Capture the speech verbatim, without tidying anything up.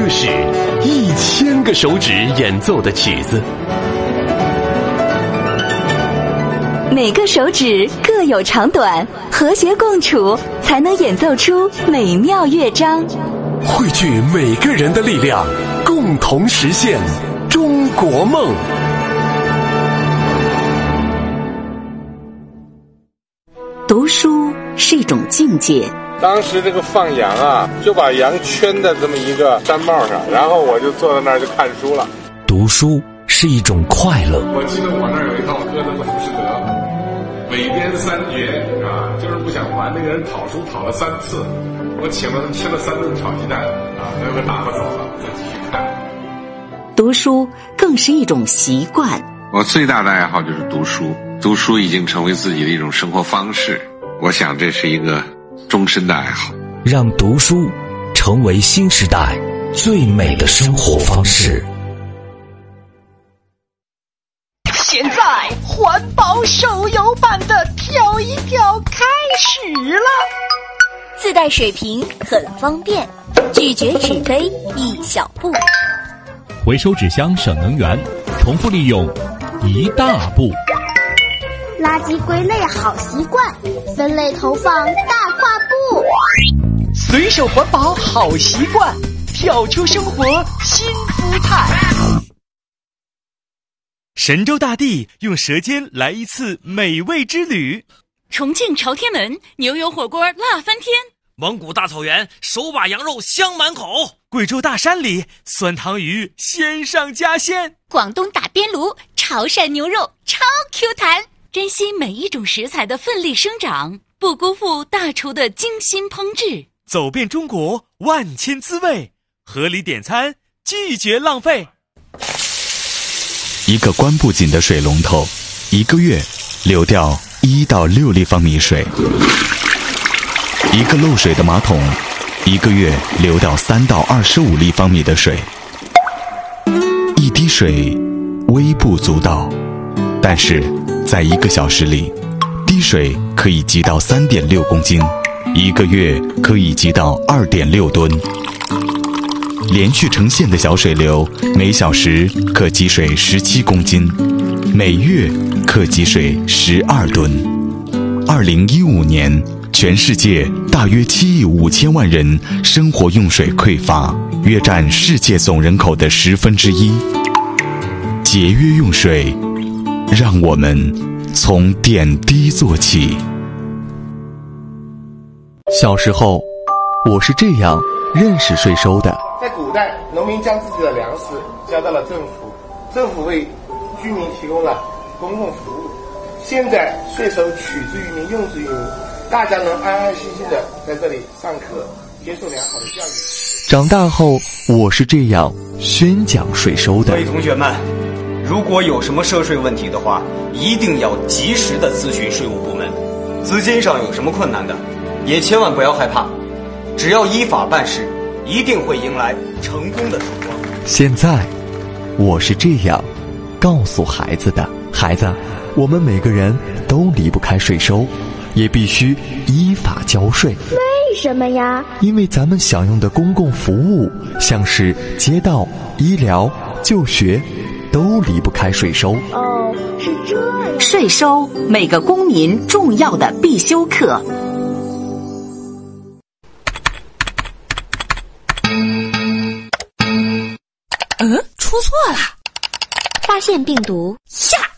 个是一千个手指演奏的曲子。 每个手指各有长短，和谐共处，才能演奏出美妙乐章。 汇聚每个人的力量，共同实现中国梦。 读书是一种境界。 当时这个放羊啊，就把羊圈在这么一个毡帽上，然后我就坐在那儿就看书了。 读书是一种快乐。 我记得我那儿有一套歌的《浮士德》，尾编三绝啊，就是不想还那个人讨书讨了三次，我请了他吃了三顿炒鸡蛋啊，最后打发走了，再继续看。 读书更是一种习惯。 我最大的爱好就是读书，读书已经成为自己的一种生活方式，我想这是一个终身的爱好。 让读书成为新时代最美的生活方式。 现在环保手游版的跳一跳开始了， 自带水瓶很方便，咀嚼纸杯一小步， 回收纸箱省能源，重复利用一大步。 垃圾归类好习惯，分类投放大跨步。 随手环保好习惯，跳出生活新姿态。 神州大地用舌尖来一次美味之旅。 重庆朝天门牛油火锅辣翻天。 蒙古大草原手把羊肉香满口。 贵州大山里酸汤鱼鲜上加鲜。 广东打边炉潮汕牛肉超 Q 弹。 珍惜每一种食材的奋力生长，不辜负大厨的精心烹制。 走遍中国万千滋味，合理点餐，拒绝浪费。 一个关不紧的水龙头，一个月流掉一到六立方米水；一个漏水的马桶，一个月流掉三到二十五立方米的水。一滴水微不足道，但是在一个小时里，滴水可以积到三点六公斤，一个月可以积到二点六吨。连续成线的小水流，每小时可积水十七公斤，每月可积水十二吨。二零一五年，全世界大约七亿五千万人生活用水匮乏，约占世界总人口的十分之一。节约用水，让我们从点滴做起。 小时候，我是这样认识税收的。 在古代，农民将自己的粮食交到了政府，政府为居民提供了公共服务。现在税收取之于民，用之于民，大家能安安心心的在这里上课，接受良好的教育。 长大后，我是这样宣讲税收的。 各位同学们，如果有什么涉税问题的话，一定要及时的咨询税务部门。资金上有什么困难的，也千万不要害怕，只要依法办事，一定会迎来成功的曙光。 现在，我是这样告诉孩子的：孩子，我们每个人都离不开税收，也必须依法交税。 为什么呀？ 因为咱们享用的公共服务，像是街道、医疗、就学，都离不开税收。 哦，是这样。 税收，每个公民重要的必修课。 嗯，出错了。 发现病毒， 下。